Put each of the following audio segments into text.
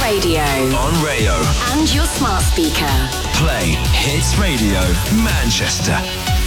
radio. On Rayo. And your smart speaker. Play Hits Radio Manchester.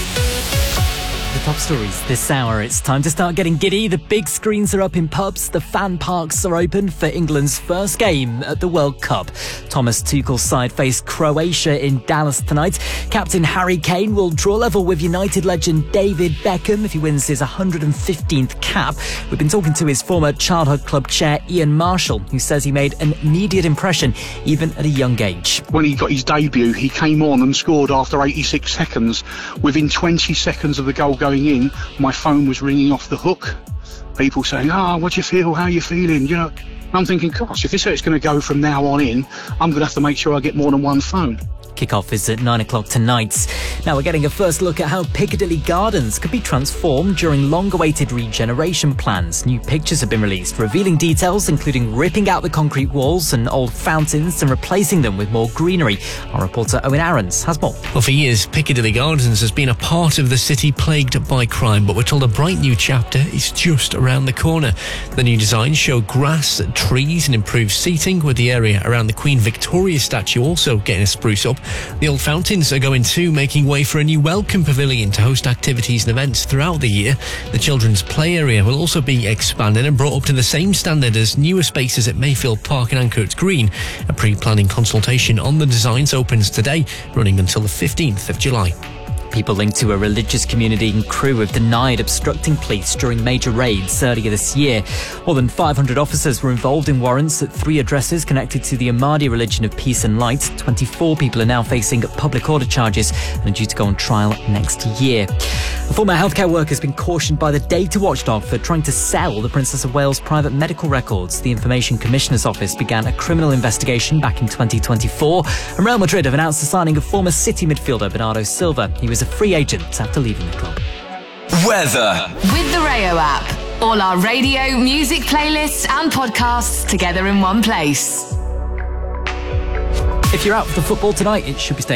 The top stories this hour. It's time to start getting giddy. The big screens are up in pubs. The fan parks are open for England's first game at the World Cup. Thomas Tuchel's side face Croatia in Dallas tonight. Captain Harry Kane will draw level with United legend David Beckham if he wins his 115th cap. We've been talking to his former childhood club chair Ian Marshall, who says he made an immediate impression even at a young age. When he got his debut, he came on and scored after 86 seconds. Within 20 seconds of the goal going in, my phone was ringing off the hook. People saying, what do you feel? How are you feeling? You know, I'm thinking, gosh, if this is going to go from now on in, I'm going to have to make sure I get more than one phone. Kickoff is at 9 o'clock tonight. Now we're getting a first look at how Piccadilly Gardens could be transformed during long-awaited regeneration plans. New pictures have been released revealing details including ripping out the concrete walls and old fountains and replacing them with more greenery. Our reporter Owen Aarons has more. Well, for years, Piccadilly Gardens has been a part of the city plagued by crime, but we're told a bright new chapter is just around the corner. The new designs show grass, trees and improved seating, with the area around the Queen Victoria statue also getting a spruce up. The old fountains are going too, making way for a new welcome pavilion to host activities and events throughout the year. The children's play area will also be expanded and brought up to the same standard as newer spaces at Mayfield Park and Ancoats Green. A pre-planning consultation on the designs opens today, running until the 15th of July. People linked to a religious community in Crewe have denied obstructing police during major raids earlier this year. More than 500 officers were involved in warrants at 3 addresses connected to the Ahmadi religion of peace and light. 24 people are now facing public order charges and are due to go on trial next year. A former healthcare worker has been cautioned by the data watchdog for trying to sell the Princess of Wales' private medical records. The Information Commissioner's Office began a criminal investigation back in 2024, and Real Madrid have announced the signing of former City midfielder Bernardo Silva. He was a free agent after leaving the club. Weather. With the Rayo app. All our radio, music playlists and podcasts together in one place. If you're out for the football tonight, it should be staying